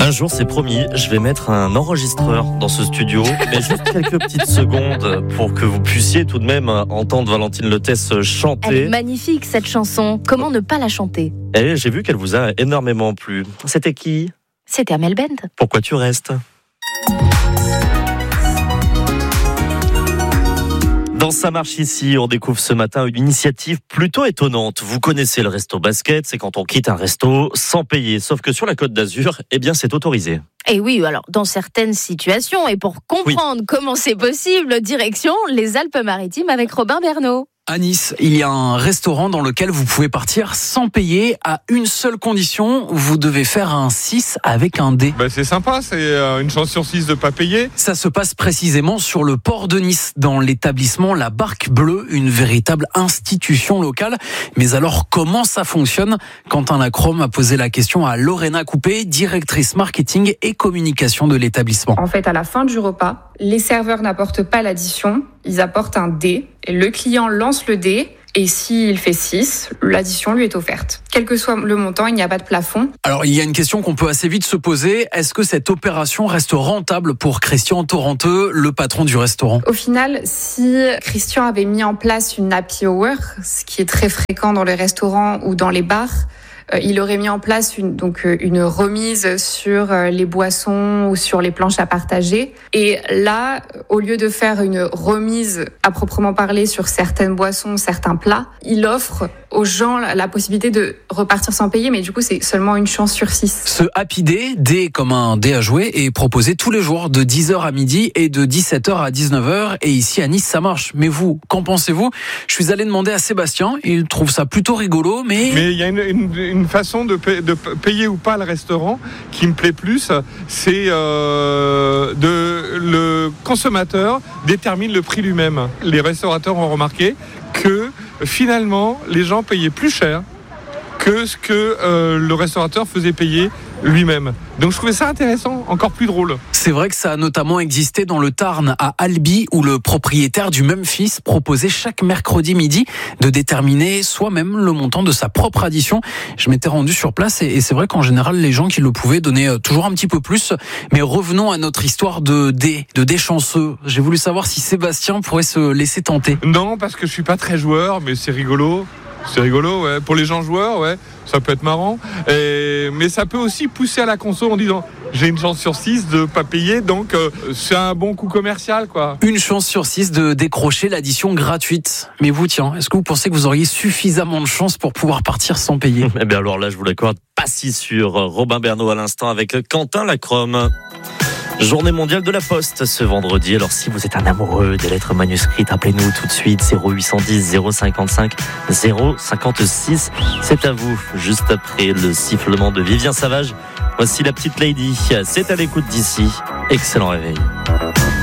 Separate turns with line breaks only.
Un jour, c'est promis, je vais mettre un enregistreur dans ce studio, mais juste quelques petites secondes pour que vous puissiez tout de même entendre Valentine Lotès chanter.
Elle est magnifique cette chanson, comment ne pas la chanter?
Et j'ai vu qu'elle vous a énormément plu. C'était qui?
C'était Amel Bent.
Pourquoi tu restes? Dans Ça marche ici, on découvre ce matin une initiative plutôt étonnante. Vous connaissez le resto basket, c'est quand on quitte un resto sans payer. Sauf que sur la Côte d'Azur, c'est autorisé.
Et oui, alors dans certaines situations, et pour comprendre comment c'est possible, direction les Alpes-Maritimes avec Robin Bernot.
À Nice, il y a un restaurant dans lequel vous pouvez partir sans payer à une seule condition, vous devez faire un 6 avec un dé.
C'est sympa, c'est une chance sur 6 de pas payer.
Ça se passe précisément sur le port de Nice, dans l'établissement La Barque Bleue, une véritable institution locale. Mais alors, comment ça fonctionne? Quentin Lacrome a posé la question à Lorena Coupé, directrice marketing et communication de l'établissement.
En fait, à la fin du repas, les serveurs n'apportent pas l'addition, ils apportent un dé. Et le client lance le dé. Et s'il fait 6, l'addition lui est offerte. Quel que soit le montant, il n'y a pas de plafond.
Alors, il y a une question qu'on peut assez vite se poser. Est-ce que cette opération reste rentable pour Christian Torrenteux, le patron du restaurant?
Au final, si Christian avait mis en place une happy hour, ce qui est très fréquent dans les restaurants ou dans les bars, il aurait mis en place une remise sur les boissons ou sur les planches à partager. Et là, au lieu de faire une remise à proprement parler sur certaines boissons, certains plats, il offre aux gens la possibilité de repartir sans payer, mais du coup, c'est seulement une chance sur 6.
Ce Happy Day, dé comme un dé à jouer, est proposé tous les jours de 10h à midi et de 17h à 19h. Et ici, à Nice, ça marche. Mais vous, qu'en pensez-vous? Je suis allé demander à Sébastien. Il trouve ça plutôt rigolo, mais
il y a une façon de payer ou pas le restaurant qui me plaît plus, c'est le consommateur détermine le prix lui-même. Les restaurateurs ont remarqué que finalement les gens payaient plus cher que ce que le restaurateur faisait payer lui-même. Donc je trouvais ça intéressant, encore plus drôle.
C'est vrai que ça a notamment existé dans le Tarn, à Albi, où le propriétaire du Memphis proposait chaque mercredi midi de déterminer soi-même le montant de sa propre addition. Je m'étais rendu sur place et c'est vrai qu'en général, les gens qui le pouvaient donnaient toujours un petit peu plus. Mais revenons à notre histoire de dé chanceux. J'ai voulu savoir si Sébastien pourrait se laisser tenter.
Non, parce que je suis pas très joueur, mais c'est rigolo. C'est rigolo, ouais. Pour les gens joueurs, ouais, ça peut être marrant. Mais ça peut aussi pousser à la conso en disant j'ai une chance sur 6 de pas payer, donc c'est un bon coup commercial, quoi.
Une chance sur 6 de décrocher l'addition gratuite. Mais vous, tiens, est-ce que vous pensez que vous auriez suffisamment de chance pour pouvoir partir sans payer?
Alors là, je vous l'accorde, pas si sûr. Robin Bernot à l'instant avec Quentin Lacrome. Journée mondiale de la Poste ce vendredi. Alors si vous êtes un amoureux des lettres manuscrites, appelez-nous tout de suite 0810 055 056. C'est à vous, juste après le sifflement de Vivien Savage. Voici la petite Lady. C'est à l'écoute d'ici. Excellent réveil.